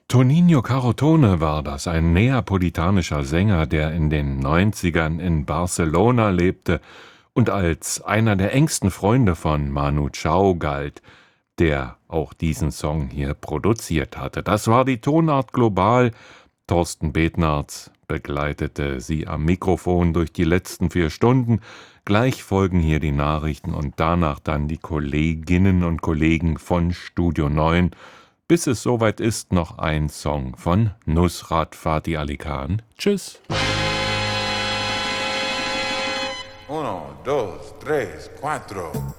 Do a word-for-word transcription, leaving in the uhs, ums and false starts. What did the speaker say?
Toninho Carotone war das, ein neapolitanischer Sänger, der in den neunzigern in Barcelona lebte und als einer der engsten Freunde von Manu Chao galt, der auch diesen Song hier produziert hatte. Das war die Tonart Global. Thorsten Betnarz begleitete Sie am Mikrofon durch die letzten vier Stunden. Gleich folgen hier die Nachrichten und danach dann die Kolleginnen und Kollegen von Studio neun. Bis es soweit ist, noch ein Song von Nusrat Fatih Ali Khan. Tschüss. Uno, dos, tres, cuatro.